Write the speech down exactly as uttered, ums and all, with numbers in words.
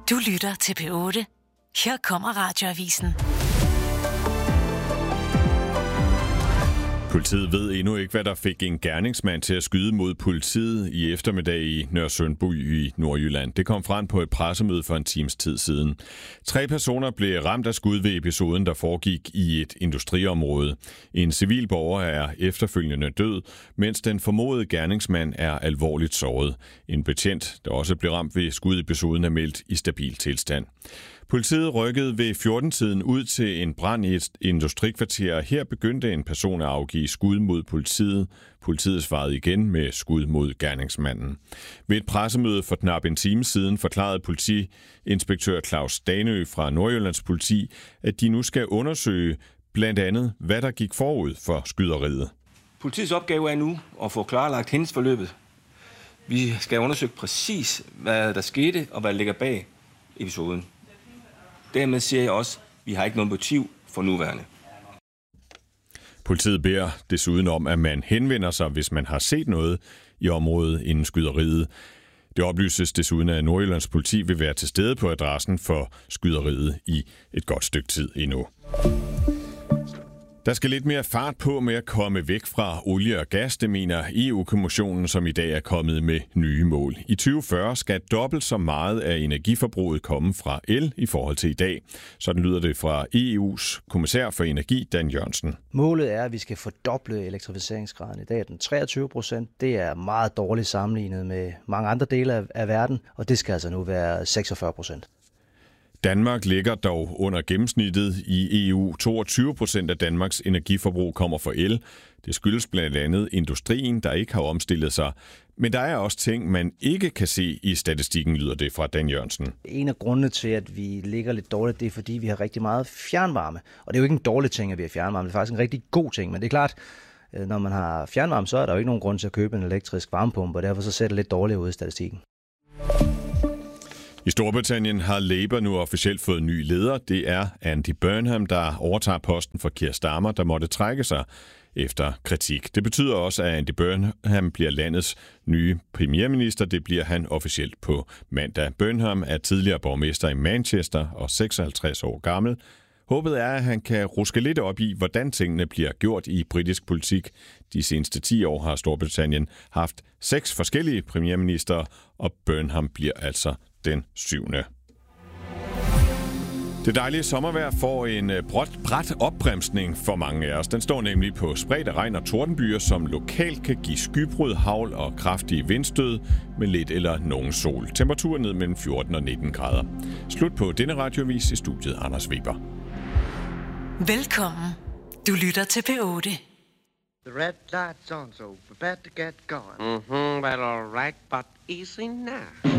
Du lytter til P otte. Her kommer Radioavisen. Politiet ved endnu ikke, hvad der fik en gerningsmand til at skyde mod politiet i eftermiddag i Nørresundby i Nordjylland. Det kom frem på et pressemøde for en times tid siden. Tre personer blev ramt af skud ved episoden, der foregik i et industriområde. En civil borger er efterfølgende død, mens den formodede gerningsmand er alvorligt såret. En betjent, der også blev ramt ved skudepisoden, er meldt i stabil tilstand. Politiet rykkede ved fjorten-tiden ud til en brand i et industrikvarter. Her begyndte en person at afgive skud mod politiet. Politiet svarede igen med skud mod gerningsmanden. Ved et pressemøde for knap en time siden forklarede politiinspektør Claus Danø fra Nordjyllands Politi, at de nu skal undersøge blandt andet, hvad der gik forud for skyderiet. Politiets opgave er nu at få klarlagt hændelsesforløbet. Vi skal undersøge præcis, hvad der skete og hvad der ligger bag episoden. Dermed siger jeg også, at vi har ikke noget motiv for nuværende. Politiet beder desuden om, at man henvender sig, hvis man har set noget i området inden skyderiet. Det oplyses desuden, at Nordjyllands Politi vil være til stede på adressen for skyderiet i et godt stykke tid endnu. Der skal lidt mere fart på med at komme væk fra olie og gas, det mener E U-kommissionen, som i dag er kommet med nye mål. I tyve fyrre skal dobbelt så meget af energiforbruget komme fra el i forhold til i dag. Sådan lyder det fra E U's kommissær for energi, Dan Jørgensen. Målet er, at vi skal fordoble elektrificeringsgraden. I dag er den treogtyve procent. Det er meget dårligt sammenlignet med mange andre dele af verden, og det skal altså nu være seksogfyrre procent. Danmark ligger dog under gennemsnittet i E U. toogtyve procent af Danmarks energiforbrug kommer fra el. Det skyldes blandt andet industrien, der ikke har omstillet sig. Men der er også ting, man ikke kan se i statistikken, lyder det fra Dan Jørgensen. En af grundene til, at vi ligger lidt dårligt, det er, fordi vi har rigtig meget fjernvarme. Og det er jo ikke en dårlig ting, at vi har fjernvarme. Det er faktisk en rigtig god ting. Men det er klart, når man har fjernvarme, så er der jo ikke nogen grund til at købe en elektrisk varmepumpe, og derfor så ser det lidt dårligt ud i statistikken. I Storbritannien har Labour nu officielt fået ny leder. Det er Andy Burnham, der overtager posten for Keir Starmer, der måtte trække sig efter kritik. Det betyder også, at Andy Burnham bliver landets nye premierminister. Det bliver han officielt på mandag. Burnham er tidligere borgmester i Manchester og seksoghalvtreds år gammel. Håbet er, at han kan ruske lidt op i, hvordan tingene bliver gjort i britisk politik. De seneste ti år har Storbritannien haft seks forskellige premierminister, og Burnham bliver altså den syvende. Det dejlige sommervejr får en brat, brat opbremsning for mange af os. Den står nemlig på spredte regn- og tordenbyer, som lokalt kan give skybrud, hagl og kraftige vindstød med lidt eller nogen sol. Temperaturen ned mellem fjorten og nitten grader. Slut på denne radioavis. I studiet Anders Weber. Velkommen. Du lytter til P otte. The red light's on, so prepare to get going. Mm-hmm, well, all right, but easy now.